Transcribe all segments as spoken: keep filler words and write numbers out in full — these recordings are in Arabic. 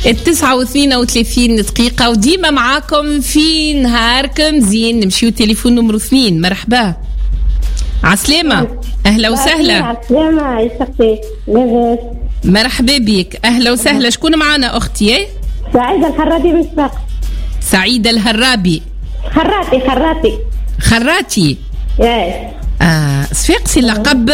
التسعة واثنين وثلاثين دقيقة وديما معاكم في نهاركم زين. نمشيو تليفون نمرو اثنين. مرحبا عسلامة، أهلا وسهلا. عسلامة يسقسي لاباس. مرحبا بك، أهلا وسهلا. شكون معنا أختي؟ سعيدة الخراتي بالسباق. سعيدة الهرابي. خراتي خراتي خراتي. ايه آه صفاقسي اللقب.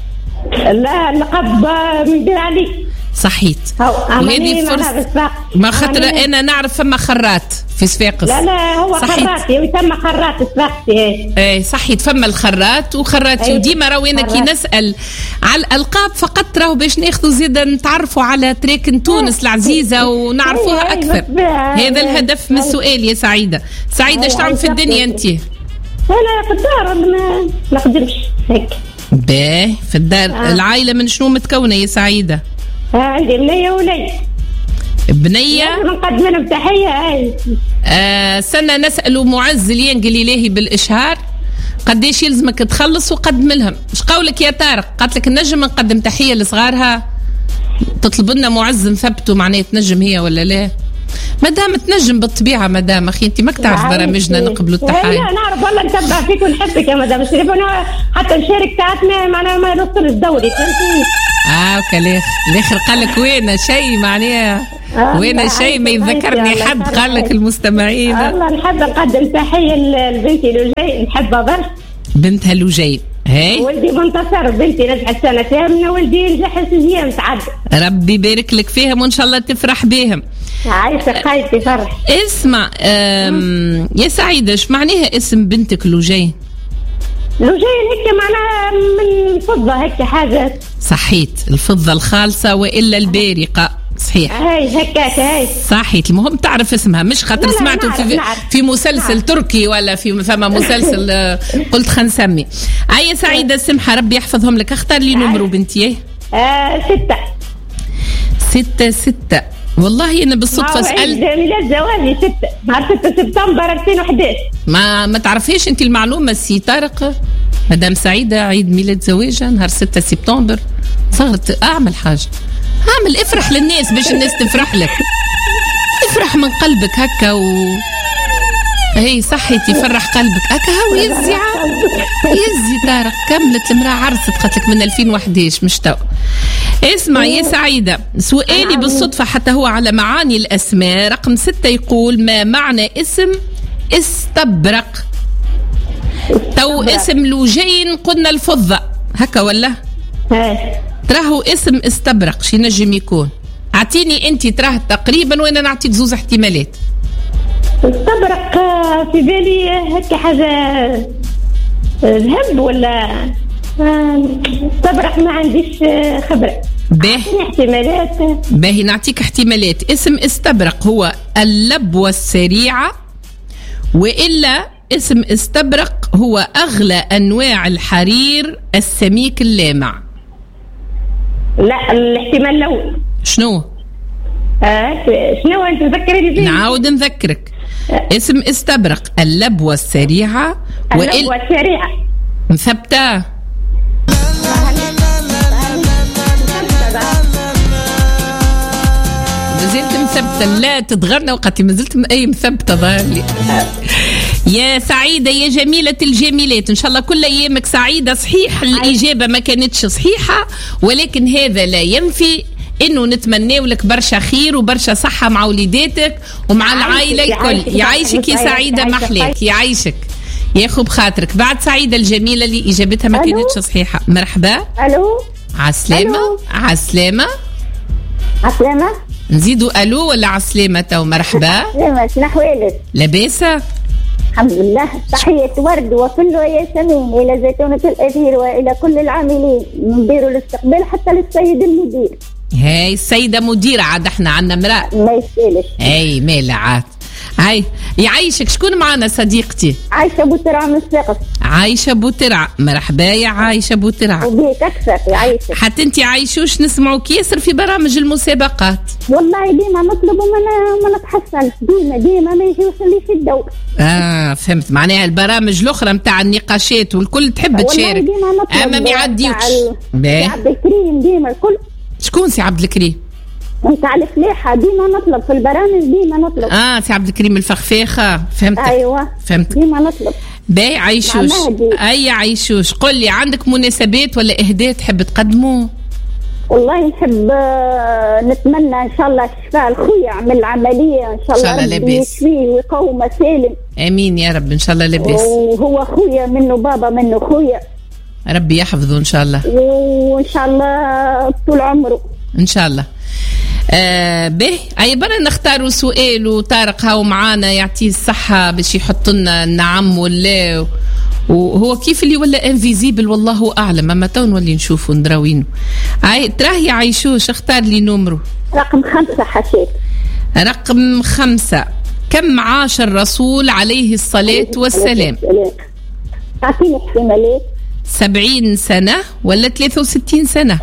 لا اللقب مدير علي. صحيت. وهذه فرصة ما خاطر انا نعرف فما خرات في صفاقس. لا لا هو خراتي يسمى خرات صفاقسي. ايه صحيت، فما الخرات وخراتي. وديما راهو انا كي نسال على الالقاب فقط راهو باش ناخذوا زيدا نتعرفوا على تراكن تونس العزيزه ونعرفوها اكثر. هذا الهدف من السؤال يا سعيده. سعيده ايش تعمل في الدنيا انت؟ انا في الدار ما نقدرش هيك. باهي في الدار. آه. العائله من شنو متكونه يا سعيده؟ آه عندي بنيه وولي. بنيه نقدم لهم تحيه. هاي آه سنه نسالوا معز الينقل الهي بالاشهار قديش يلزمك تخلص وقدم لهم. ايش قولك يا طارق؟ قالت لك نجم نقدم تحيه لصغارها؟ تطلب لنا معز نثبتوا معناه تنجم هي ولا لا؟ ما دام تنجم بالطبيعه مدام اخي انت ماك تعرف برامجنا نقبلوا التحايا. لا نعرف والله نتبع فيك ونحبك يا مدام شريف. انا حتى نشارك تاعتنا معناها ما نوصل الدوري فهمتي. اه وكلاخ الاخر قال لك وين شيء معناها آه وين شيء ما يذكرني حد. قال لك المستمعين والله نحب نقدم تحيه لبنتي لوجين نحبها برشا. بنتها لوجين. هاي ولدي منتصر بنتي نجحت سنه ثامنه ولدي نجح سجيام تعدى. ربي يبارك لك فيهم وان شاء الله تفرح بهم. عايشه خايتي فرح. اسمع يا سعيده ايش معناها اسم بنتك لوجين؟ لوجين هيك معناها من الفضه هيك حاجه. صحيت، الفضه الخالصه والا البارقه. صحيح هاي هكاك هاي صحيت. المهم تعرف اسمها مش خاطر سمعته في, نعرف. في مسلسل نعرف. تركي ولا في فما مسلسل قلت خلينا نسمي. اي سعيده السمحه ربي يحفظهم لك. اختار لي نمرو بنتي. آه ستة ستة ستة. والله انا بالصدفه سالت ميلاد زواجي ستة نهار ستة سبتمبر ألفين وإحدى عشر. ما ما تعرفيش انت المعلومه سي طارق؟ مدام سعيده عيد ميلاد زواجها نهار ستة سبتمبر. صغرت اعمل حاجه اعمل افرح للناس باش الناس تفرح لك. افرح من قلبك هكا و هي صحيتي فرح قلبك هكا. هاو يزي يزي طارق كملت المراه عرست قتلك من ألفين وإحدى عشر مش تو. اسمع يا سعيدة سؤالي بالصدفة حتى هو على معاني الأسماء. رقم ستة يقول ما معنى اسم استبرق؟ تو اسم لوجين قلنا الفضة هكا ولا؟ تراهو اسم استبرق شي نجم يكون؟ اعطيني انت تراه تقريبا وانا نعطيك زوز احتمالات. استبرق في بالي هيك حاجة ذهب ولا استبرق ما عنديش خبرة. باهي احتمالات. باهي نعطيك احتمالات. اسم استبرق هو اللبوة السريعة وإلا اسم استبرق هو أغلى أنواع الحرير السميك اللامع. لا الاحتمال الأول. شنو؟ آه شنو أنت تذكري لي؟ نعاود نذكرك. آه. اسم استبرق اللبوة السريعة وإلا اللبوة السريعة مثبتة. مازلت مثبتة. لا تتغنى وقتي مازلت أي مثبتة ظاهر لي. يا سعيدة يا جميلة الجميلات إن شاء الله كل أيامك سعيدة. صحيح الإجابة ما كانتش صحيحة ولكن هذا لا ينفي إنه نتمنى لك برشا خير وبرشا صحة مع وليداتك ومع العائلة الكل. يعيشك يا سعيدة محلاك يعيشك ياخو بخاطرك. بعد سعيدة الجميلة اللي إجابتها ما كانتش صحيحة. مرحبا. ألو عسلامة. عسلامة عسلامة. نزيدوا ألو ولا عسلامة تو؟ مرحبا. عسلامة شنو أحوالك؟ لاباسة الحمد لله. تحية ورد وكل ياسمين إلى زيتونة الأثير وإلى كل العاملين ندير الاستقبال حتى للسيد المدير. هاي السيدة مديرة عاد احنا عنا امرأة ما يستاهلش. هاي مالها عاد. هاي يعيشك. شكون معنا صديقتي؟ عايشة بوترع من صفاقس. عايشة بوترع. مرحبا يا عايشة بوترع. وبيك أكثر يعيشك. حتى انت عايشوش نسمعوك ياسر في برامج المسابقات. والله ديما نطلب وما ما نتحصلش. ديما ديما ما يجي يوصليش الدور. اه فهمت. معناها البرامج الاخرى نتاع النقاشات والكل تحب تشارك اما ما يعديوش. عبد الكريم ديما الكل. شكون سي عبد الكريم؟ انت على الفليحه ديما نطلب في البرامج، ديما نطلب. اه سي عبد الكريم الفخفاخه، فهمتك. ايوه فهمت، ديما نطلب. باهي عيشوش. اي عيشوش، قل لي عندك مناسبات ولا اهداء تحب تقدموه؟ والله نحب نتمنى ان شاء الله الشفاء لخويا، يعمل العمليه ان شاء الله، الله ربي يشفيه ويقومه سالم. امين يا رب، ان شاء الله لاباس. وهو خويا منه بابا منه خويا، ربي يحفظه ان شاء الله، وان شاء الله طول عمره ان شاء الله. آه به اي برا نختاروا سؤال، وطارق هاو معانا يعطيه الصحه باش يحط لنا نعم ولا، وهو كيف اللي ولا انفيزيبل والله اعلم، اما تو نولي نشوفوا ندراوينه. اي تراهي عيشوش، اختار لي نمره. رقم خمسة حشيت. رقم خمسة. كم عاش الرسول عليه الصلاة والسلام؟ اعطيني احتمالات. سبعين سنة ولا ثلاثة وستين سنة؟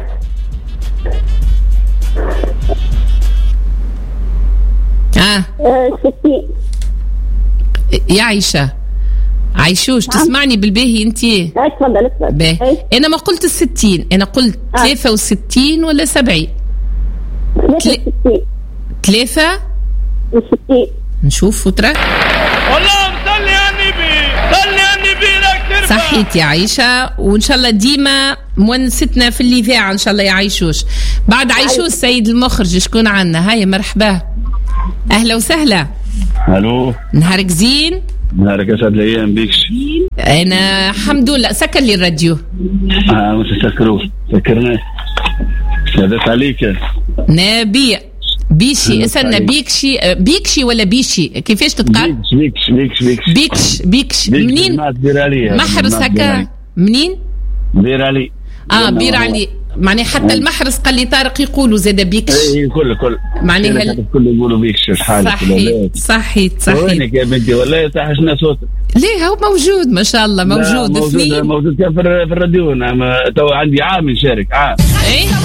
آه. آه ستين. يا عيشة عيشوش تسمعني بالباهي انتي؟ تفضل تفضل. انا ما قلت الستين، انا قلت آه. ثلاثة وستين ولا سبعين؟ ثلاثة وستين. ثلاثة وستين. نشوف وترى. والله صلي على النبي، صلي على النبي لك. صحيت يا عيشة، وان شاء الله ديما مونستنا في الاذاعة ان شاء الله يا عيشوش. بعد عيشوش سيد المخرج شكون عنا؟ هاي مرحبا، اهلا وسهلا. الو، نهارك زين؟ نهارك اسعد الايام بيكش. انا الحمد لله. سكر لي الراديو. اه مش سكروه، سكرناه. شهدت عليك نبي بيشي. استنى، بيكشي بيكشي ولا بيشي؟ كيفاش تتقال؟ بيكش بيكش بيكش بيكش بيكش. منين؟ محرس هكا. منين؟ بير علي. اه بير علي، معناه حتى المحرس قال لي طارق يقولوا زاد بيكش. اي كل كل معناها هل... الكل يقولوا بيكش. صحيت صحيت صحيت. وينك يا بنتي؟ والله تحشنا صوتك. ليه هو موجود ما شاء الله، موجود موجود موجود كان في الراديو. نعم تو عندي عام نشارك عام. ايه